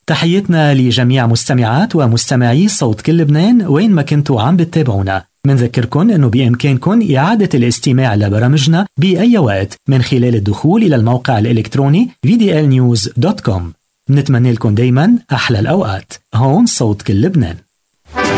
تحيتنا لجميع مستمعات ومستمعي صوت كل لبنان وين ما كنتوا عم بتتابعونا. منذكركن أنه بإمكانكن إعادة الاستماع لبرامجنا بأي وقت من خلال الدخول إلى الموقع الإلكتروني vdlnews.com. نتمنى لكم دايما أحلى الأوقات. هون صوت كل لبنان.